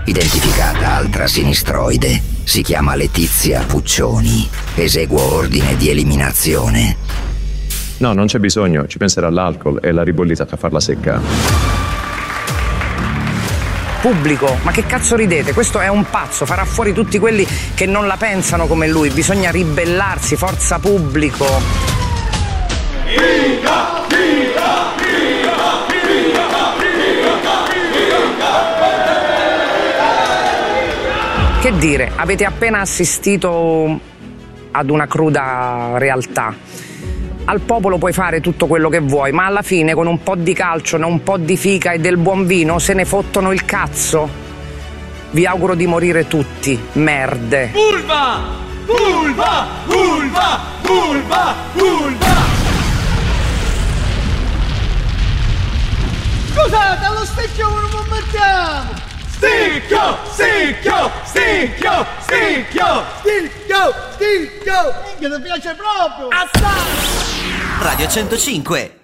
Identificata altra sinistroide. Si chiama Letizia Puccioni. Eseguo ordine di eliminazione. No, non c'è bisogno, ci penserà l'alcol e la ribollita a farla secca. Pubblico, ma che cazzo ridete? Questo è un pazzo, farà fuori tutti quelli che non la pensano come lui. Bisogna ribellarsi, forza pubblico. Viva, viva, viva, viva, viva, viva. Che dire, avete appena assistito ad una cruda realtà. Al popolo puoi fare tutto quello che vuoi, ma alla fine con un po' di calcio, un po' di fica e del buon vino se ne fottono il cazzo. Vi auguro di morire tutti, merde. Vulva! Vulva! Vulva! Vulva! Vulva! Scusate, allo stecchio non lo mettiamo! Sticchio! Sticchio! Sticchio! Sticchio! Sticchio! Sticchio! Minchia, ti piace proprio! Assai! Radio 105